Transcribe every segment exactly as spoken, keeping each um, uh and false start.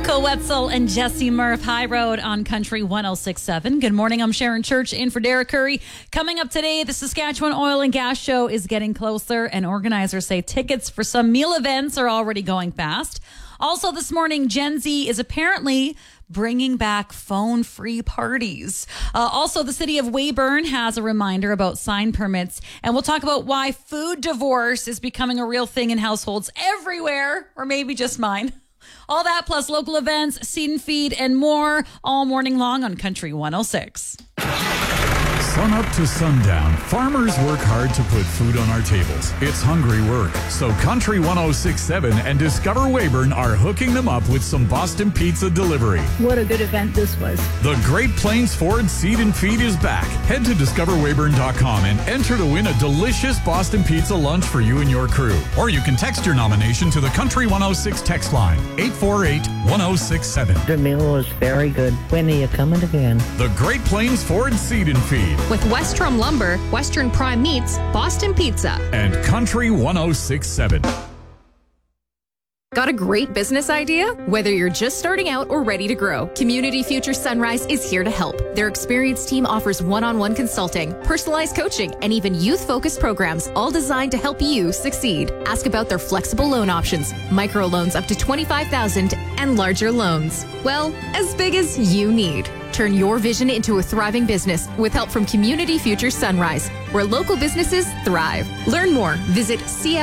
Michael Wetzel and Jesse Murph, High Road on Country one oh six point seven. Good morning, I'm Sharon Church in for Derek Curry. Coming up today, the Saskatchewan Oil and Gas Show is getting closer, and organizers say tickets for some meal events are already going fast. Also this morning, Gen Z is apparently bringing back phone-free parties. Uh, also, the city of Weyburn has a reminder about sign permits, and we'll talk about why food divorce is becoming a real thing in households everywhere, or maybe just mine. All that plus local events, seed and feed, and more all morning long on Country one oh six. Sun up to sundown, farmers work hard to put food on our tables. It's hungry work. So Country one oh six point seven and Discover Weyburn are hooking them up with some Boston Pizza delivery. What a good event this was. The Great Plains Ford Seed and Feed is back. Head to discover weyburn dot com and enter to win a delicious Boston Pizza lunch for you and your crew. Or you can text your nomination to the Country one oh six text line, eight four eight, one oh six seven. The meal was very good. When are you coming again? The Great Plains Ford Seed and Feed. With Westrom Lumber, Western Prime Meats, Boston Pizza. And Country one oh six point seven. Got a great business idea? Whether you're just starting out or ready to grow, Community Future Sunrise is here to help. Their experienced team offers one-on-one consulting, personalized coaching, and even youth-focused programs, all designed to help you succeed. Ask about their flexible loan options, micro loans up to twenty-five thousand dollars, and larger loans. Well, as big as you need. Turn your vision into a thriving business with help from Community Future Sunrise, where local businesses thrive. Learn more. Visit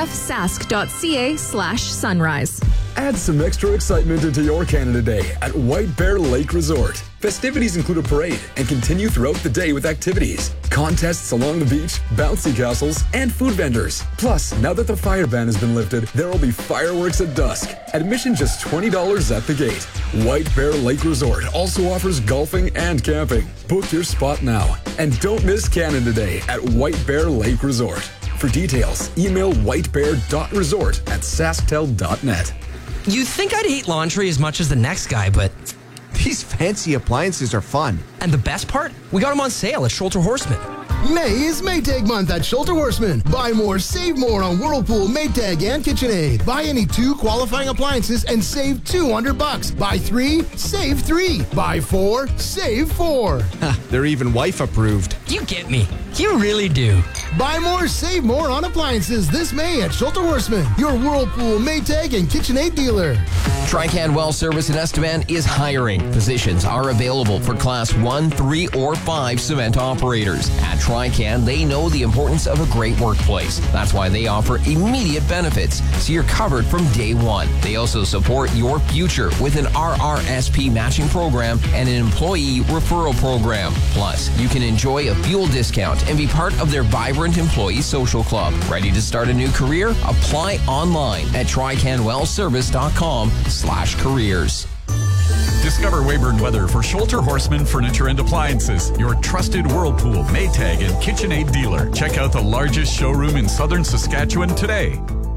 cfsask.ca slash sunrise. Add some extra excitement into your Canada Day at White Bear Lake Resort. Festivities include a parade and continue throughout the day with activities, contests along the beach, bouncy castles, and food vendors. Plus, now that the fire ban has been lifted, there will be fireworks at dusk. Admission just twenty dollars at the gate. White Bear Lake Resort also offers golfing and camping. Book your spot now. And don't miss Canada Day at White Bear Lake Resort. For details, email whitebear.resort at sasktel dot net. You'd think I'd hate laundry as much as the next guy, but these fancy appliances are fun. And the best part? We got them on sale at Schulter Horseman. May is Maytag month at Schulter Horseman. Buy more, save more on Whirlpool, Maytag, and KitchenAid. Buy any two qualifying appliances and save two hundred bucks. Buy three, save three. Buy four, save four. They're even wife approved. You get me. You really do. Buy more, save more on appliances this May at Schulter Horseman, your Whirlpool, Maytag, and KitchenAid dealer. Trican Well Service in Estevan is hiring. Positions are available for Class one, three, or five cement operators. At Trican, they know the importance of a great workplace. That's why they offer immediate benefits, so you're covered from day one. They also support your future with an R R S P matching program and an employee referral program. Plus, you can enjoy a fuel discount and be part of their vibrant employee social club. Ready to start a new career? Apply online at trican well service dot com slash careers. Discover Weyburn weather for Schulter Horseman Furniture and Appliances, your trusted Whirlpool, Maytag, and KitchenAid dealer. Check out the largest showroom in southern Saskatchewan today.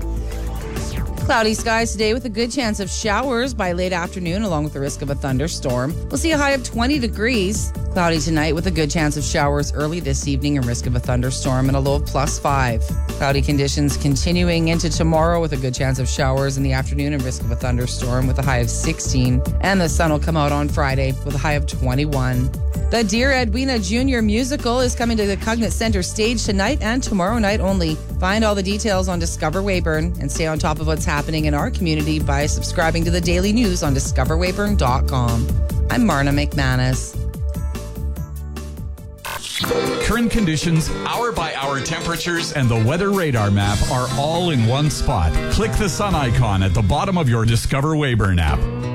Cloudy skies today with a good chance of showers by late afternoon, along with the risk of a thunderstorm. We'll see a high of twenty degrees. Cloudy tonight with a good chance of showers early this evening and risk of a thunderstorm, and a low of plus five. Cloudy conditions continuing into tomorrow with a good chance of showers in the afternoon and risk of a thunderstorm with a high of sixteen. And the sun will come out on Friday with a high of twenty-one. The Dear Edwina Junior musical is coming to the Cognate Center stage tonight and tomorrow night only. Find all the details on Discover Weyburn and stay on top of what's happening in our community by subscribing to the daily news on discover weyburn dot com. I'm Marna McManus. Current conditions, hour-by-hour temperatures, and the weather radar map are all in one spot. Click the sun icon at the bottom of your Discover Weyburn app.